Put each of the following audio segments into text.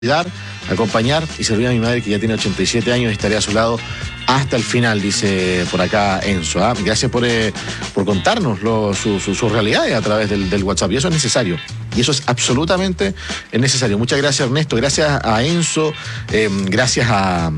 acompañar y servir a mi madre, que ya tiene 87 años, y estaré a su lado hasta el final, dice por acá Enzo. Gracias por contarnos sus realidades a través del WhatsApp, y eso es necesario, y eso es absolutamente necesario. Muchas gracias, Ernesto, gracias a Enzo, gracias a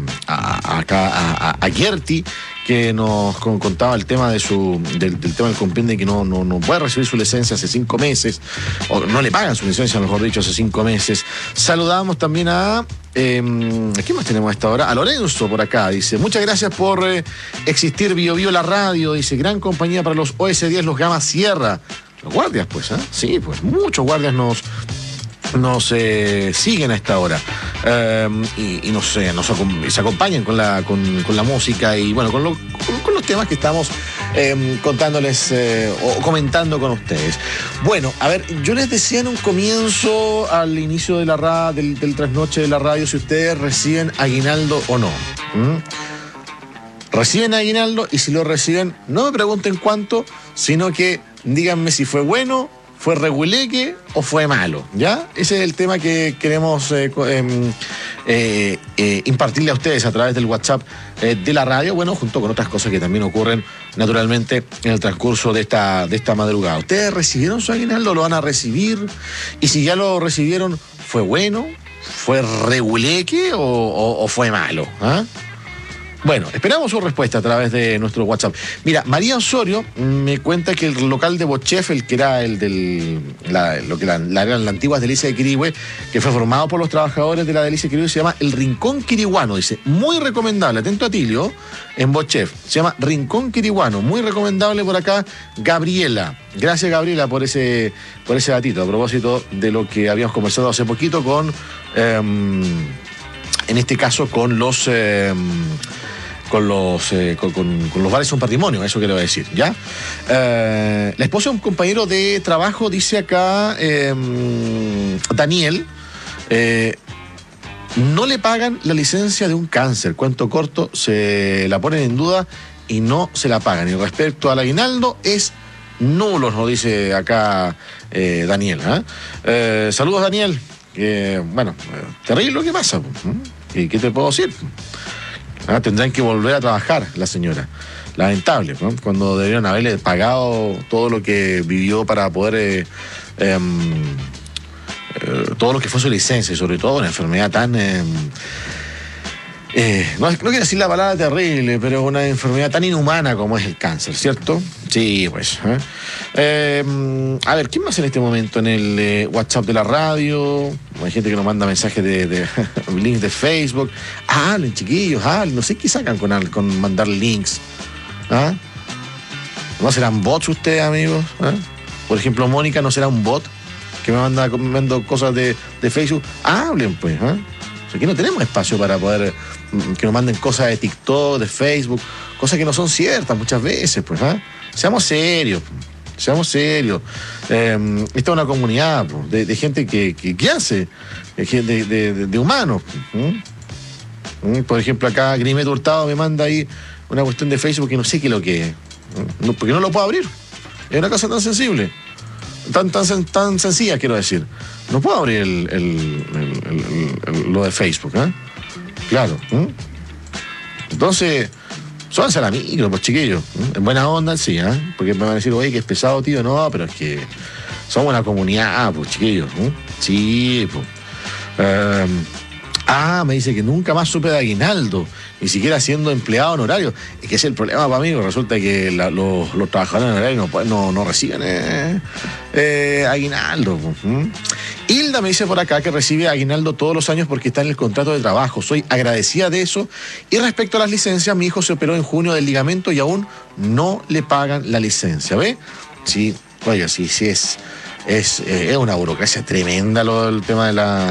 Gerti, que nos contaba el tema del tema del compendio, que no puede recibir su licencia hace 5 meses, o no le pagan su licencia, mejor dicho, hace 5 meses. Saludamos también ¿a quién más tenemos a esta hora? A Lorenzo por acá, dice: muchas gracias por existir, Bio Bio la radio, dice, gran compañía para los OS10, los Gama Sierra. Los guardias, pues, sí, pues, muchos guardias nos siguen a esta hora, y se acompañan con la música y bueno, con los temas que estamos contándoles o comentando con ustedes. Bueno, a ver, yo les decía en un comienzo, al inicio de del trasnoche de la radio, si ustedes reciben aguinaldo o no. Reciben aguinaldo, y si lo reciben, no me pregunten cuánto, sino que díganme si fue bueno, fue reguleque o fue malo, ¿ya? Ese es el tema que queremos impartirle a ustedes a través del WhatsApp de la radio, bueno, junto con otras cosas que también ocurren naturalmente en el transcurso de esta madrugada. ¿Ustedes recibieron su aguinaldo? ¿Lo van a recibir? Y si ya lo recibieron, ¿fue bueno? ¿Fue reguleque o fue malo? Bueno, esperamos su respuesta a través de nuestro WhatsApp. Mira, María Osorio me cuenta que el local de Bochef, el que era el eran las antiguas Delicias de Quirihue, que fue formado por los trabajadores de la Delicia de Quirihue, se llama el Rincón Quirihuano. Dice, muy recomendable, atento a Tilio, en Bochef. Se llama Rincón Quirihuano, muy recomendable por acá, Gabriela. Gracias, Gabriela, por ese datito, a propósito de lo que habíamos conversado hace poquito con, en este caso, con los bares son patrimonio, eso quiero decir, ¿ya? La esposa de un compañero de trabajo, dice acá Daniel, no le pagan la licencia de un cáncer, cuento corto, se la ponen en duda y no se la pagan. Y respecto al aguinaldo, es nulo, nos dice acá Daniel. Saludos, Daniel. Bueno, terrible lo que pasa. ¿Qué te puedo decir? Tendrán que volver a trabajar la señora. Lamentable, ¿no? Cuando debieron haberle pagado todo lo que vivió para poder todo lo que fue su licencia, y sobre todo una enfermedad tan no quiero decir la palabra terrible, pero una enfermedad tan inhumana como es el cáncer, ¿cierto? Sí, pues. A ver, ¿quién más en este momento en el WhatsApp de la radio? Hay gente que nos manda mensajes de links de Facebook. Hablen, chiquillos, hablen. No sé qué sacan con mandar links. ¿No serán bots ustedes, amigos? Por ejemplo, Mónica, ¿no será un bot que me manda cosas de Facebook? Hablen, pues. Aquí no tenemos espacio para poder que nos manden cosas de TikTok, de Facebook, cosas que no son ciertas muchas veces, pues. Seamos serios. Esta es una comunidad de gente que hace, de humanos. Por ejemplo, acá Grimet Hurtado me manda ahí una cuestión de Facebook que no sé qué es lo que es. Porque no lo puedo abrir. Es una cosa tan sensible. Tan sencilla, quiero decir. No puedo abrir lo de Facebook, Claro. Entonces, súbanse a la micro, pues, chiquillos. En buena onda, sí, Porque me van a decir, oye, que es pesado, tío. No, pero es que somos una comunidad, pues, chiquillos. Sí, pues. Me dice que nunca más supe de aguinaldo, ni siquiera siendo empleado honorario. Es que ese es el problema para mí, resulta que los trabajadores honorarios no reciben aguinaldo. Hilda me dice por acá que recibe aguinaldo todos los años porque está en el contrato de trabajo. Soy agradecida de eso. Y respecto a las licencias, mi hijo se operó en junio del ligamento y aún no le pagan la licencia. ¿Ve? Sí, oiga, sí, es una burocracia tremenda el tema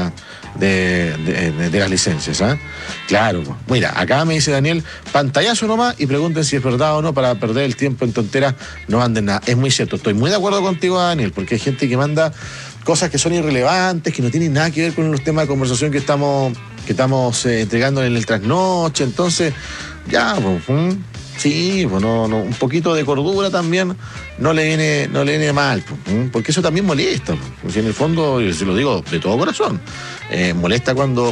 de las licencias, Claro. Mira, acá me dice Daniel, pantallazo nomás y pregunten si es verdad o no para perder el tiempo en tonteras, no manden nada. Es muy cierto, estoy muy de acuerdo contigo, Daniel, porque hay gente que manda cosas que son irrelevantes, que no tienen nada que ver con los temas de conversación que estamos entregando en el trasnoche. Entonces, ya, Sí, pues un poquito de cordura también no le viene mal, porque eso también molesta, porque en el fondo, yo se lo digo de todo corazón, molesta cuando